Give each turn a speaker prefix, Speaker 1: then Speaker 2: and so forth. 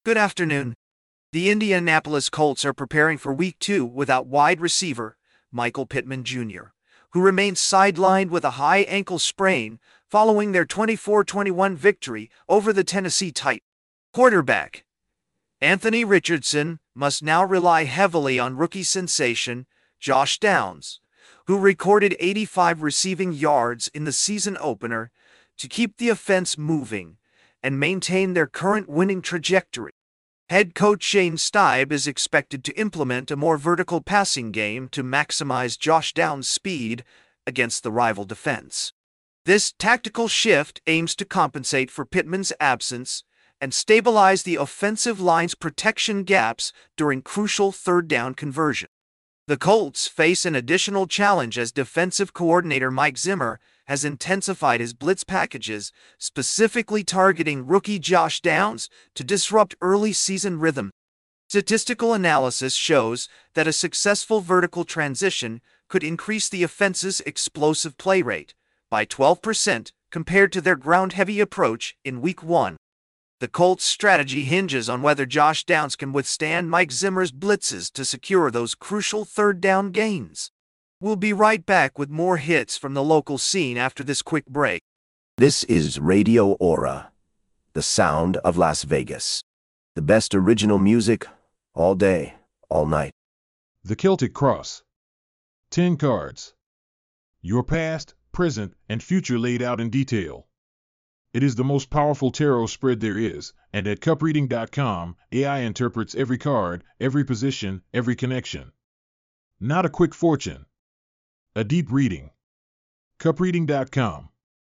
Speaker 1: Good afternoon. The Indianapolis Colts are preparing for Week 2 without wide receiver Michael Pittman Jr., who remains sidelined with a high ankle sprain following their 24-21 victory over the Tennessee Titans. Quarterback Anthony Richardson must now rely heavily on rookie sensation Josh Downs, who recorded 85 receiving yards in the season opener, to keep the offense moving and maintain their current winning trajectory. Head coach Shane Steichen is expected to implement a more vertical passing game to maximize Josh Downs' speed against the rival defense. This tactical shift aims to compensate for Pittman's absence and stabilize the offensive line's protection gaps during crucial third-down conversion. The Colts face an additional challenge as defensive coordinator Mike Zimmer has intensified his blitz packages, specifically targeting rookie Josh Downs to disrupt early season rhythm. Statistical analysis shows that a successful vertical transition could increase the offense's explosive play rate by 12% compared to their ground-heavy approach in Week 1. The Colts' strategy hinges on whether Josh Downs can withstand Mike Zimmer's blitzes to secure those crucial third-down gains. We'll be right back with more hits from the local scene after this quick break.
Speaker 2: This is Radio Aura, the sound of Las Vegas. The best original music, all day, all night.
Speaker 3: The Celtic Cross. 10 cards. Your past, present, and future laid out in detail. It is the most powerful tarot spread there is, and at cupreading.com, AI interprets every card, every position, every connection. Not a quick fortune. A deep reading. cupreading.com.